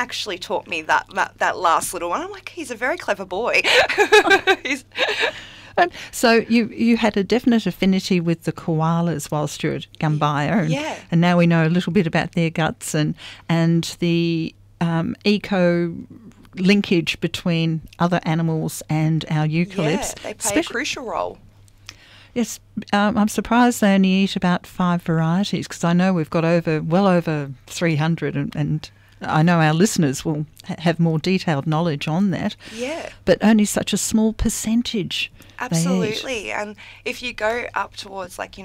actually taught me that last little one. I'm like, he's a very clever boy. And so you had a definite affinity with the koalas whilst you're at Gumbaya, and now we know a little bit about their guts and the eco linkage between other animals and our eucalypts. Yeah, they play a crucial role. Yes, I'm surprised they only eat about 5 varieties, because I know we've got well over 300, and I know our listeners will have more detailed knowledge on that. Yeah. But only such a small percentage. Absolutely. And if you go up towards like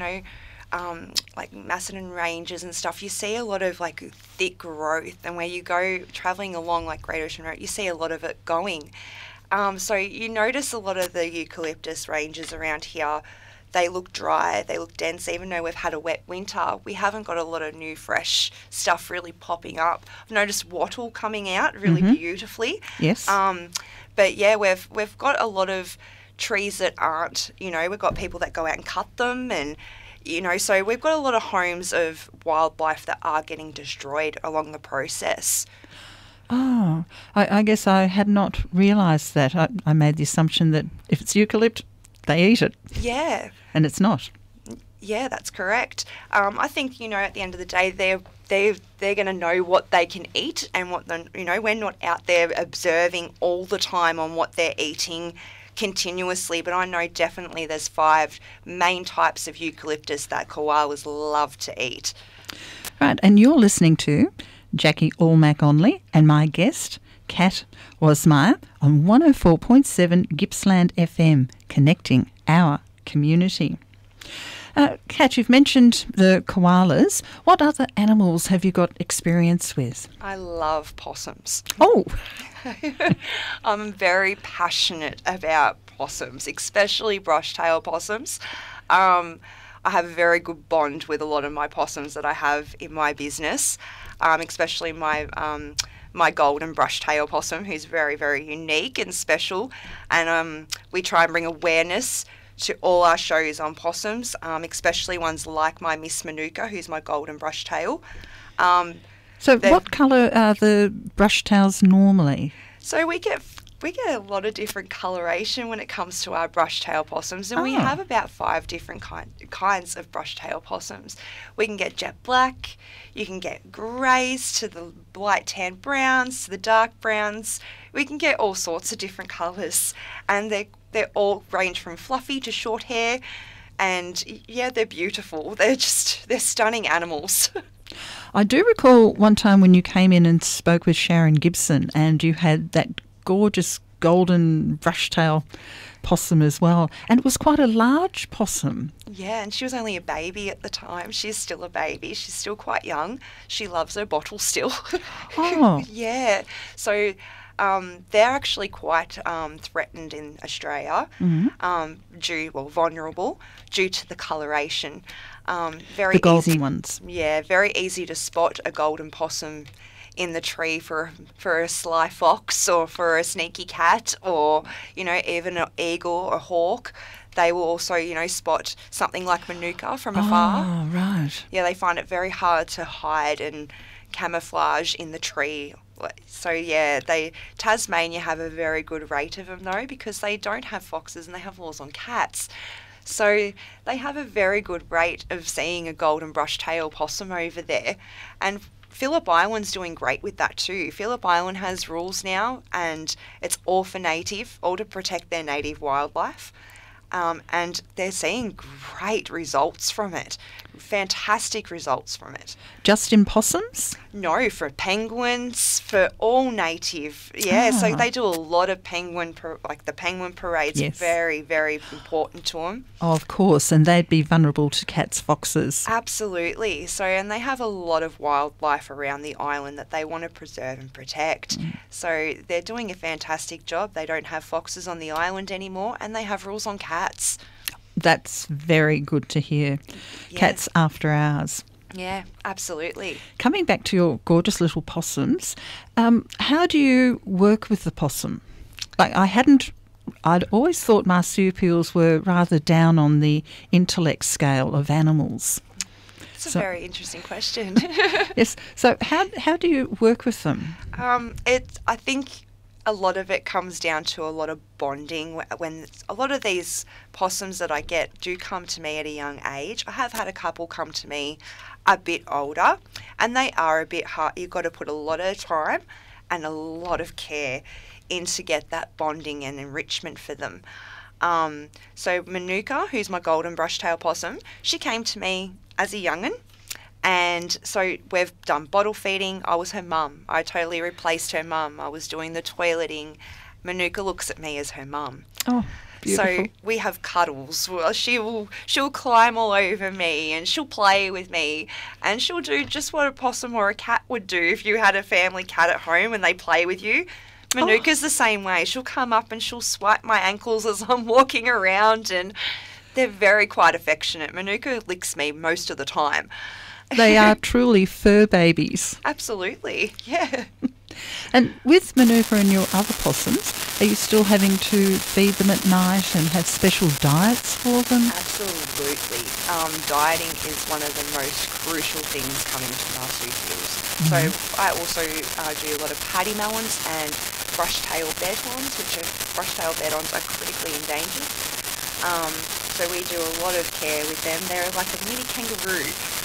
Macedon Ranges and stuff, you see a lot of like thick growth, and where you go travelling along like Great Ocean Road, you see a lot of it going. So you notice a lot of the eucalyptus ranges around here, they look dry, they look dense. Even though we've had a wet winter, we haven't got a lot of new fresh stuff really popping up. I've noticed wattle coming out really beautifully. Yes. But yeah, we've got a lot of trees that aren't, we've got people that go out and cut them, and so we've got a lot of homes of wildlife that are getting destroyed along the process. Oh, I guess I had not realised that. I made the assumption that if it's eucalypt, they eat it. Yeah. And it's not. Yeah, that's correct. I think, at the end of the day, they're going to know what they can eat, and what we're not out there observing all the time on what they're eating continuously, but I know definitely there's 5 main types of eucalyptus that koalas love to eat. Right, and you're listening to Jackie Allmack-Onley and my guest, Kat Wasmeyer, on 104.7 Gippsland FM, connecting our community. Kat, you've mentioned the koalas. What other animals have you got experience with? I love possums. Oh! I'm very passionate about possums, especially brush-tailed possums. I have a very good bond with a lot of my possums that I have in my business, especially my golden brush-tail possum, who's very, very unique and special. And we try and bring awareness to all our shows on possums, especially ones like my Miss Manuka, who's my golden brush-tail. So what colour are the brush-tails normally? So we get a lot of different coloration when it comes to our brush-tail possums, and we have about 5 different kinds of brush-tail possums. We can get jet black, you can get greys to the light tan browns to the dark browns. We can get all sorts of different colours, and they're all range from fluffy to short hair, and yeah, they're beautiful. They're stunning animals. I do recall one time when you came in and spoke with Sharon Gibson, and you had that gorgeous golden brush-tail possum as well, and it was quite a large possum. Yeah, and she was only a baby at the time. She's still a baby. She's still quite young. She loves her bottle still. Oh. Yeah. So they're actually quite threatened in Australia, vulnerable due to the coloration. Very the golden easy, ones. Yeah, very easy to spot a golden possum in the tree for a sly fox or for a sneaky cat, or even an eagle or hawk. They will also, spot something like Manuka from afar. Oh, right. Yeah, they find it very hard to hide and camouflage in the tree. So yeah, Tasmania have a very good rate of them though, because they don't have foxes and they have laws on cats. So they have a very good rate of seeing a golden brush-tail possum over there. And Phillip Island's doing great with that too. Phillip Island has rules now, and it's all for native, all to protect their native wildlife. And they're seeing great results from it. Fantastic results from it. Just in possums? No, for penguins, for all native. Yeah, so they do a lot of the penguin parades. Yes. Very, very important to them. Oh, of course, and they'd be vulnerable to cats, foxes. Absolutely. So, and they have a lot of wildlife around the island that they want to preserve and protect. So they're doing a fantastic job. They don't have foxes on the island anymore, and they have rules on cats. That's very good to hear. Yeah. Cats after hours. Yeah, absolutely. Coming back to your gorgeous little possums, how do you work with the possum? I'd always thought marsupials were rather down on the intellect scale of animals. That's a So- very interesting question. Yes. So how do you work with them? I think a lot of it comes down to a lot of bonding. When a lot of these possums that I get do come to me at a young age. I have had a couple come to me a bit older, and they are a bit hard. You've got to put a lot of time and a lot of care in to get that bonding and enrichment for them. So Manuka, who's my golden brush-tail possum, she came to me as a young'un. And so we've done bottle feeding. I was her mum. I totally replaced her mum. I was doing the toileting. Manuka looks at me as her mum. Oh, beautiful. So we have cuddles. Well, she'll climb all over me and she'll play with me and she'll do just what a possum or a cat would do if you had a family cat at home and they play with you. Manuka's the same way. She'll come up and she'll swipe my ankles as I'm walking around, and they're very quite affectionate. Manuka licks me most of the time. They are truly fur babies. Absolutely, yeah. And with Manuka and your other possums, are you still having to feed them at night and have special diets for them? Absolutely. Dieting is one of the most crucial things coming to marsupials. So I also do a lot of paddy melons and brush-tail betons, brush-tail betons are critically endangered. So we do a lot of care with them. They're like a mini kangaroo.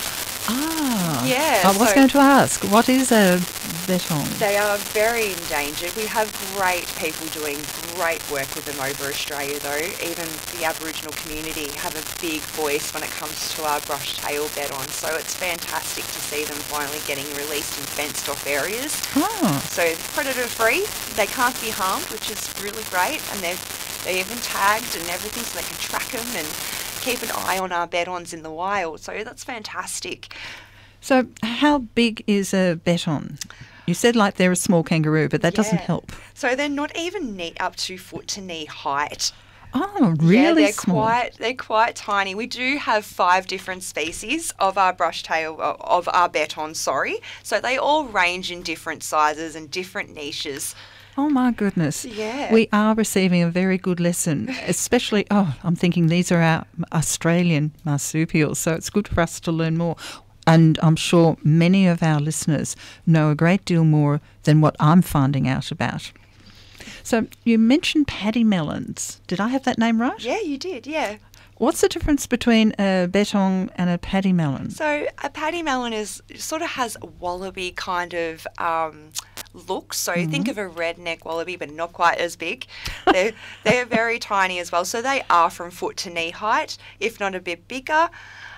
Ah. Yeah, I was so- going to ask, what is a beton? They are very endangered. We have great people doing great work with them over Australia though. Even the Aboriginal community have a big voice when it comes to our brush-tail betons. So it's fantastic to see them finally getting released in fenced-off areas. Oh, So predator-free, they can't be harmed, which is really great. And they're even tagged and everything so they can track them and keep an eye on our betons in the wild. So that's fantastic. so how big is a beton? You said like they're a small kangaroo, but that doesn't Yeah. help. So they're not even up to foot to knee height. Oh, really Yeah, they're small. they're quite tiny. We do have 5 different species of our brushtail of our betons, sorry. So they all range in different sizes and different niches. Oh my goodness. Yeah. We are receiving a very good lesson, especially, I'm thinking these are our Australian marsupials, so it's good for us to learn more. And I'm sure many of our listeners know a great deal more than what I'm finding out about. So you mentioned paddy melons. Did I have that name right? Yeah, you did, yeah. What's the difference between a beton and a paddy melon? So a paddy melon sort of has a wallaby kind of look. So think of a redneck wallaby, but not quite as big. They're very tiny as well. So they are from foot to knee height, if not a bit bigger.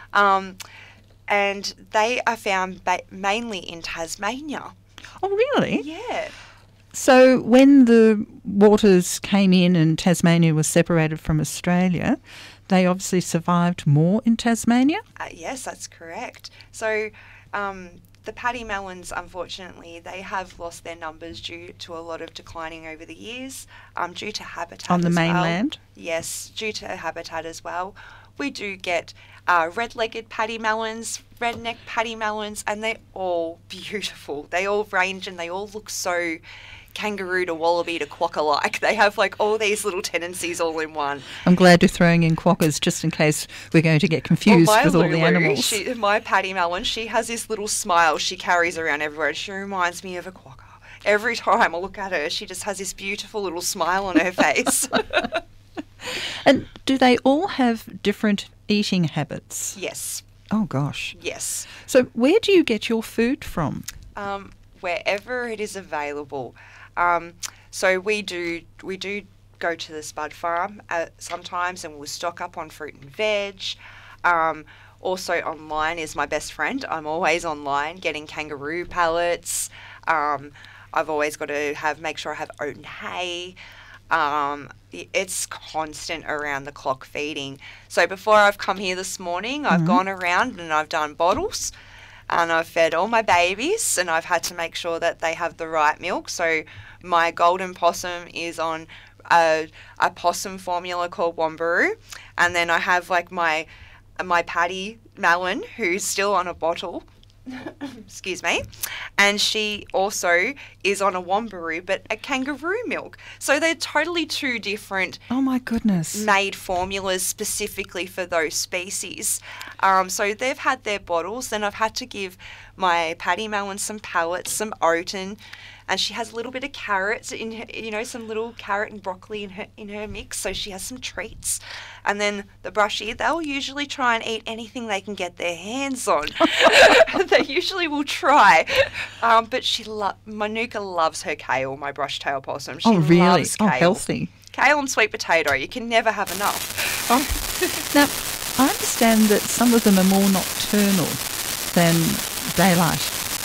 And they are found mainly in Tasmania. Oh, really? Yeah. So when the waters came in and Tasmania was separated from Australia, they obviously survived more in Tasmania? Yes, that's correct. So the paddy melons, unfortunately, they have lost their numbers due to a lot of declining over the years, due to habitat On the as well. mainland? Yes, due to habitat as well. We do get red-legged paddy melons, redneck paddy melons, and they're all beautiful. They all range and they all look so kangaroo to wallaby to quokka like. They have like all these little tendencies all in one. I'm glad you're throwing in quokkas just in case we're going to get confused my with all the Lulu, animals. My paddy melon, she has this little smile she carries around everywhere. She reminds me of a quokka. Every time I look at her, she just has this beautiful little smile on her face. And do they all have different eating habits? Yes, Oh, gosh. yes. So where do you get your food from? Wherever it is available. So we do go to the Spud Farm sometimes, and we'll stock up on fruit and veg. Also online is my best friend. I'm always online getting kangaroo pellets. I've always got to make sure I have oat and hay. It's constant around the clock feeding. So before I've come here this morning, I've gone around and I've done bottles. And I've fed all my babies, and I've had to make sure that they have the right milk. So my golden possum is on a possum formula called Wombaroo, and then I have like my paddy melon who's still on a bottle. Excuse me, and she also is on a Wombaroo, but a kangaroo milk. So they're totally 2 different Oh, my goodness. made formulas specifically for those species. So they've had their bottles. Then I've had to give my Paddy Melon some pellets, some oaten, and she has a little bit of carrots in her, some little carrot and broccoli in her mix, so she has some treats. And then the Brushy, they'll usually try and eat anything they can get their hands on. They usually will try. But Manuka loves her kale, my brush-tail possum. She really? loves kale. Healthy. Kale and sweet potato. You can never have enough. Now, I understand that some of them are more nocturnal than daylight.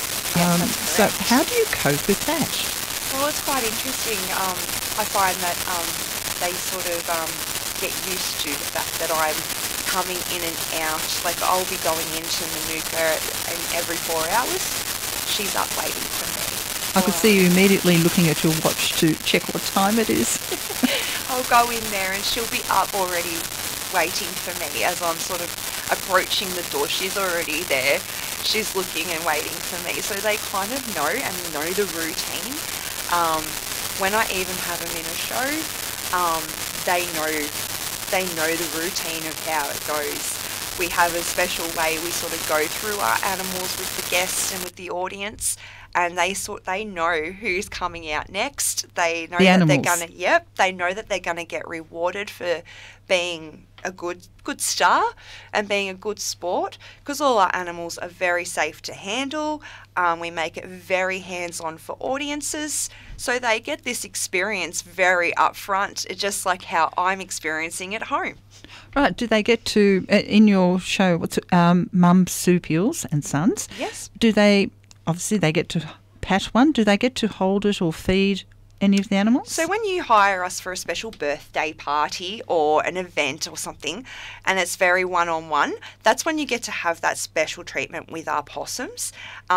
So how do you cope with that? Well, it's quite interesting. I find that they sort of get used to the fact that I'm coming in and out. Like, I'll be going into Manuka and every 4 hours she's up waiting for me. I could see you immediately looking at your watch to check what time it is. I'll go in there and she'll be up already waiting for me as I'm sort of approaching the door. She's already there. She's looking and waiting for me. So they kind of know the routine. When I even have them in a show, they know the routine of how it goes. We have a special way we sort of go through our animals with the guests and with the audience, and they know who's coming out next. They know that they know that they're gonna get rewarded for being a good star and being a good sport, because all our animals are very safe to handle. We make it very hands-on for audiences, so they get this experience very upfront. It's just like how I'm experiencing at home. Right. Do they get to, in your show, what's it, Marsupials and Sons? Yes. Do they, obviously they get to pat one, do they get to hold it or feed any of the animals? So when you hire us for a special birthday party or an event or something, and it's very one-on-one, that's when you get to have that special treatment with our possums.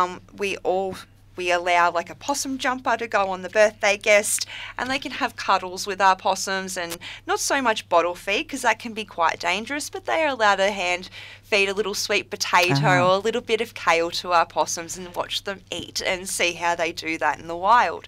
We allow like a possum jumper to go on the birthday guest, and they can have cuddles with our possums, and not so much bottle feed because that can be quite dangerous, but they are allowed to hand feed a little sweet potato or a little bit of kale to our possums and watch them eat and see how they do that in the wild.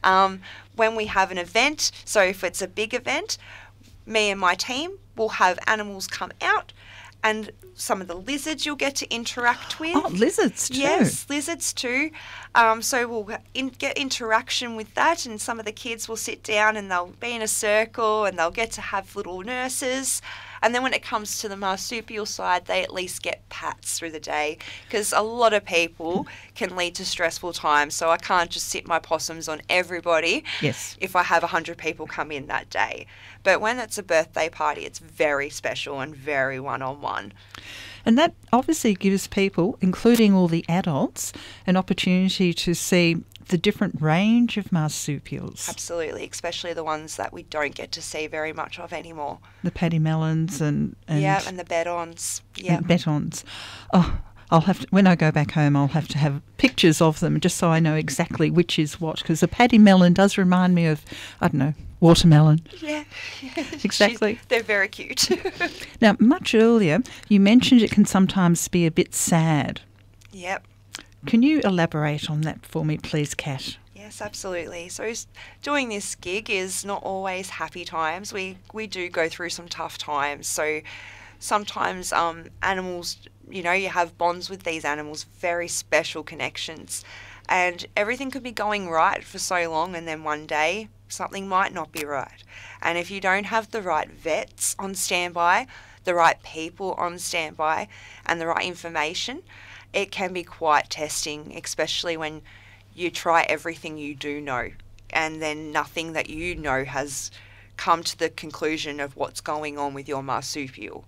When we have an event, so if it's a big event, me and my team will have animals come out, and some of the lizards you'll get to interact with. Oh, lizards too. Yes, lizards too. So we'll get interaction with that, and some of the kids will sit down and they'll be in a circle and they'll get to have little nurses. And then when it comes to the marsupial side, they at least get pats through the day, because a lot of people can lead to stressful times. So I can't just sit my possums on everybody if I have 100 people come in that day. But when it's a birthday party, it's very special and very one-on-one. And that obviously gives people, including all the adults, an opportunity to see the different range of marsupials. Absolutely, especially the ones that we don't get to see very much of anymore. The Paddy Melons and and the Bettons. And Bettons. Oh, I'll have to, when I go back home, I'll have to have pictures of them just so I know exactly which is what, because the Paddy Melon does remind me of, I don't know, watermelon. Yeah. Exactly. They're very cute. Now, much earlier, you mentioned it can sometimes be a bit sad. Yep. Can you elaborate on that for me, please, Kat? Yes, absolutely. So doing this gig is not always happy times. We do go through some tough times. So sometimes animals, you have bonds with these animals, very special connections. And everything could be going right for so long, and then one day something might not be right. And if you don't have the right vets on standby, the right people on standby, and the right information, it can be quite testing, especially when you try everything you do know and then nothing that you know has come to the conclusion of what's going on with your marsupial.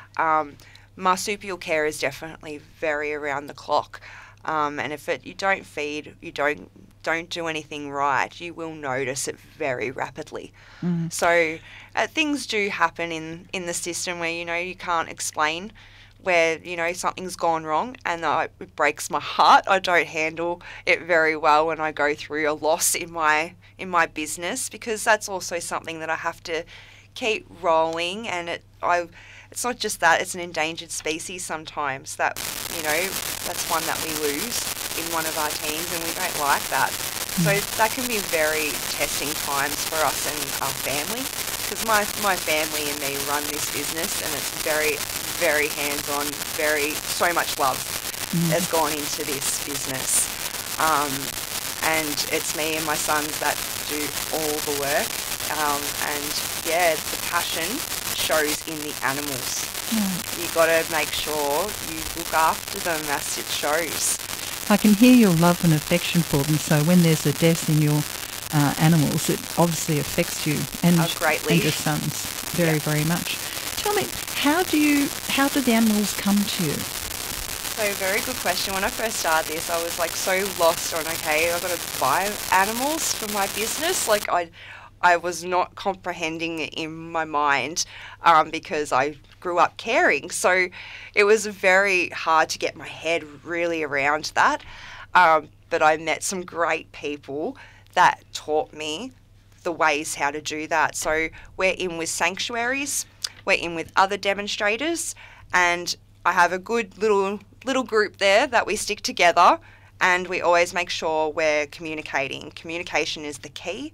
Marsupial care is definitely very around the clock. And if you don't feed, you don't do anything right, you will notice it very rapidly. So things do happen in the system where, you can't explain, where, something's gone wrong, and it breaks my heart. I don't handle it very well when I go through a loss in my business, because that's also something that I have to keep rolling, and it's not just that, it's an endangered species sometimes that, that's one that we lose in one of our teams, and we don't like that. So that can be very testing times for us and our family, because my family and me run this business, and it's very, very hands-on, so much love has gone into this business. And it's me and my sons that do all the work. And yeah, the passion shows in the animals. You got to make sure you look after them as it shows. I can hear your love and affection for them. So when there's a death in your animals, it obviously affects you and greatly. And your sons very much. Tell me, how do the animals come to you? So very good question. When I first started this, I was like so lost on, okay, I've got to buy animals for my business. Like I was not comprehending it in my mind because I grew up caring. So it was very hard to get my head really around that. But I met some great people that taught me the ways how to do that. So we're in with sanctuaries, we're in with other demonstrators, and I have a good little group there that we stick together, and we always make sure we're communicating. Communication is the key.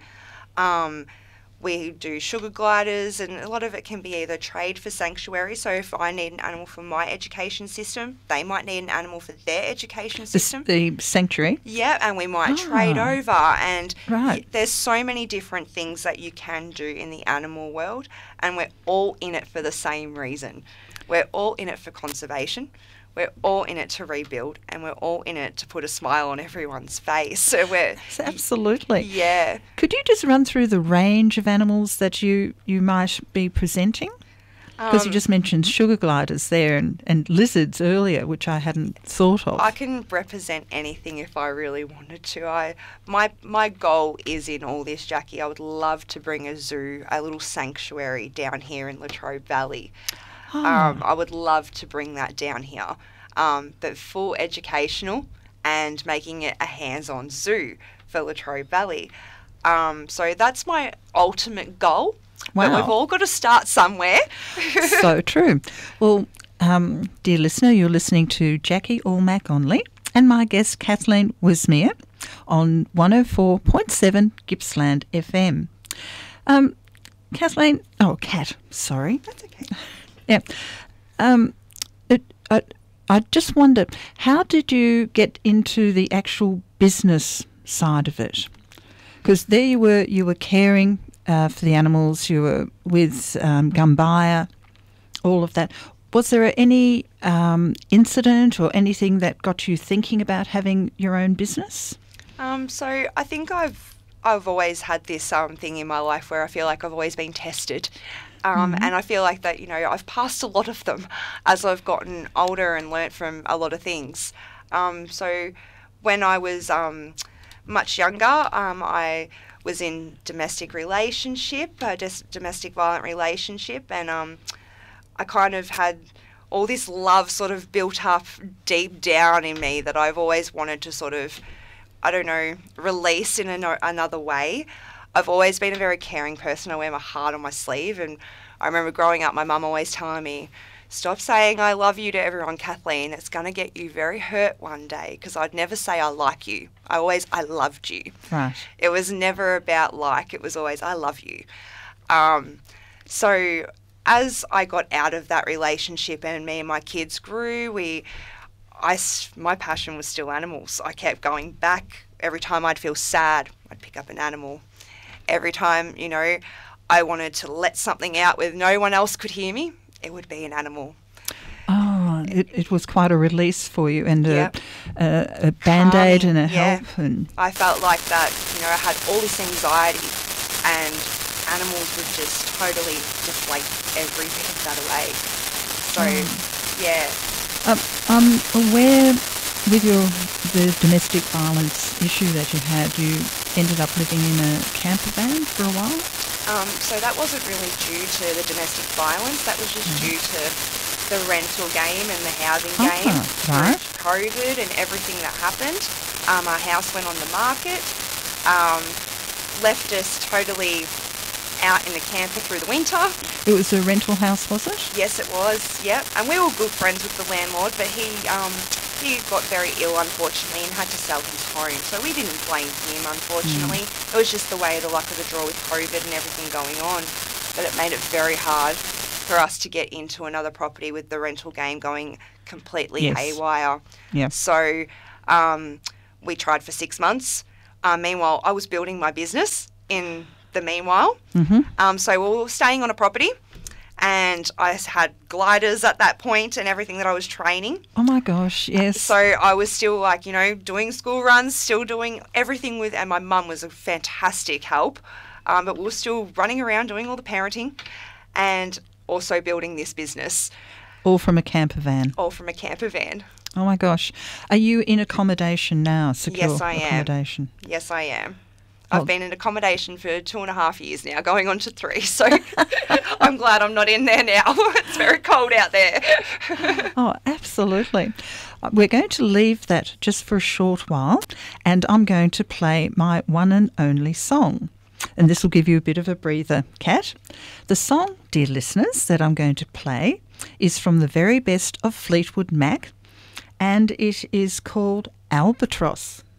We do sugar gliders, and a lot of it can be either trade for sanctuary. So if I need an animal for my education system, they might need an animal for their education system. The sanctuary? Yeah, and we might trade over. And right. There's so many different things that you can do in the animal world, and we're all in it for the same reason. We're all in it for conservation. We're all in it to rebuild, and we're all in it to put a smile on everyone's face. So absolutely. Yeah. Could you just run through the range of animals that you might be presenting? Because you just mentioned sugar gliders there and lizards earlier, which I hadn't thought of. I can represent anything if I really wanted to. My goal is in all this, Jackie. I would love to bring a zoo, a little sanctuary down here in Latrobe Valley. I would love to bring that down here, but full educational and making it a hands-on zoo for Latrobe Valley. So that's my ultimate goal. Wow. But we've all got to start somewhere. So true. Well, dear listener, you're listening to Jackie Allmack-Onley and my guest Kathleen Wismere on 104.7 Gippsland FM. Kathleen, Kat, sorry. That's okay. Yeah. I just wonder, how did you get into the actual business side of it? Because there you were caring for the animals, you were with Gumbaya, all of that. Was there any incident or anything that got you thinking about having your own business? So I think I've always had this thing in my life where I feel like I've always been tested. And I feel like that, I've passed a lot of them as I've gotten older and learnt from a lot of things. So when I was much younger, I was in domestic violent relationship, and I kind of had all this love sort of built up deep down in me that I've always wanted to sort of, release in another way. I've always been a very caring person. I wear my heart on my sleeve, and I remember growing up, my mum always telling me, stop saying I love you to everyone, Kathleen. It's going to get you very hurt one day, because I'd never say I like you. I loved you. Right. It was never about like. It was always I love you. So as I got out of that relationship and me and my kids grew, my passion was still animals. I kept going back. Every time I'd feel sad, I'd pick up an animal. Every time, I wanted to let something out where no one else could hear me, it would be an animal. Oh, it was quite a release for you, and a Band-Aid and a help. And I felt like that, I had all this anxiety, and animals would just totally deflate every bit of that away. So, yeah. I'm aware with the domestic violence issue that you had, you ended up living in a camper van for a while? So that wasn't really due to the domestic violence. That was just due to the rental game and the housing game. Right. COVID and everything that happened. Our house went on the market, left us totally out in the camper through the winter. It was a rental house, was it? Yes, it was, yep. And we were good friends with the landlord, but he got very ill, unfortunately, and had to sell his home. So we didn't blame him, unfortunately. It was just the way, the luck of the draw with COVID and everything going on. But it made it very hard for us to get into another property with the rental game going completely Yes. haywire. Yeah. So we tried for 6 months. Meanwhile, I was building my business in the meanwhile. So we were staying on a property, and I had gliders at that point and everything that I was training. Oh my gosh, yes. So I was still like, you know, doing school runs, still doing everything with, and my mum was a fantastic help. But we were still running around doing all the parenting and also building this business. All from a camper van. All from a camper van. Oh my gosh. Are you in accommodation now? Secure Yes, I am. accommodation. Yes, I am. Oh. I've been in accommodation for 2.5 years now, going on to 3. So I'm glad I'm not in there now. It's very cold out there. Oh, absolutely. We're going to leave that just for a short while, and I'm going to play my one and only song. And this will give you a bit of a breather, Kat. The song, dear listeners, that I'm going to play is from the very best of Fleetwood Mac, and it is called Albatross.